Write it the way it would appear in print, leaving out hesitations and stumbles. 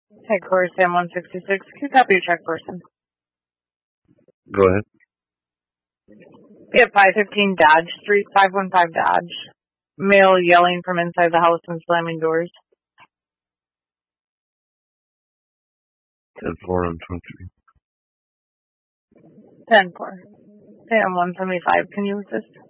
Headquarters, Sam 166. Can you copy your check person? Go ahead. We have 515 Dodge Street, 515 Dodge. Male yelling from inside the house and slamming doors. 10-4 on 23. 10-4. Sam 175. Can you assist?